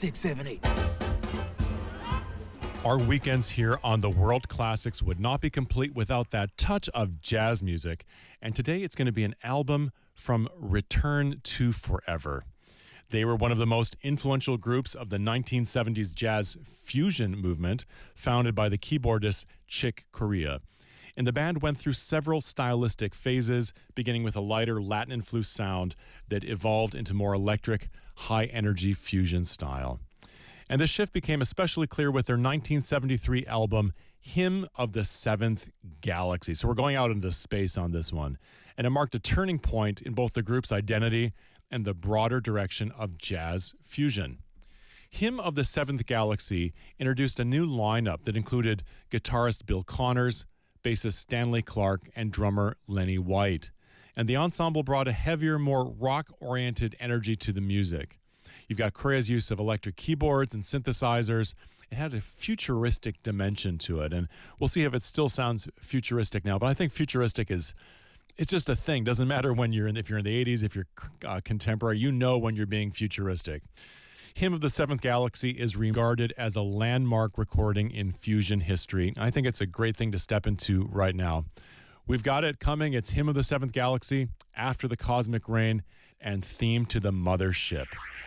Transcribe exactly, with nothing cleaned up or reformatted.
six, seven, eight. Our weekends here on the World Classics would not be complete without that touch of jazz music. And today it's going to be an album from Return to Forever. They were one of the most influential groups of the nineteen seventies jazz fusion movement, founded by the keyboardist Chick Corea. And the band went through several stylistic phases, beginning with a lighter Latin-influenced sound that evolved into more electric, high-energy fusion style. And this shift became especially clear with their nineteen seventy-three album, Hymn of the Seventh Galaxy. So we're going out into space on this one. And it marked a turning point in both the group's identity and the broader direction of jazz fusion. Hymn of the Seventh Galaxy introduced a new lineup that included guitarist Bill Connors, bassist Stanley Clarke, and drummer Lenny White. And the ensemble brought a heavier, more rock-oriented energy to the music. You've got Corea's use of electric keyboards and synthesizers. It had a futuristic dimension to it, and we'll see if it still sounds futuristic now. But I think futuristic is it's just a thing. Doesn't matter when you're in if you're in the eighties, if you're uh, contemporary, you know when you're being futuristic. Hymn of the Seventh Galaxy is regarded as a landmark recording in fusion history. I think it's a great thing to step into right now. We've got it coming. It's Hymn of the Seventh Galaxy, After the Cosmic Rain, and Theme to the Mothership.